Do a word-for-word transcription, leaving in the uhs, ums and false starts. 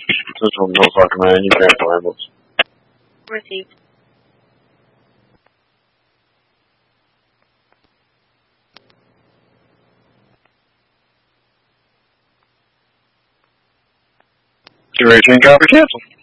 Central Middle Soccer Man, you cancel ambulance. Received. two eighteen, copy, cancel.